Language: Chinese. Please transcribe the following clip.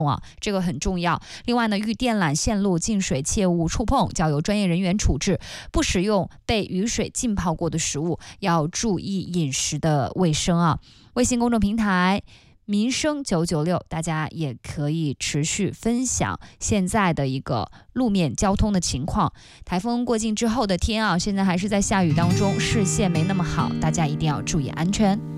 这个很重要。另外呢，遇电缆线路进水切勿触碰，交由专业人员处置。不使用被雨水浸泡过的食物，要注意饮食的卫生啊。微信公众平台民生996，大家也可以持续分享现在的一个路面交通的情况。台风过境之后的天啊，现在还是在下雨当中，视线没那么好，大家一定要注意安全。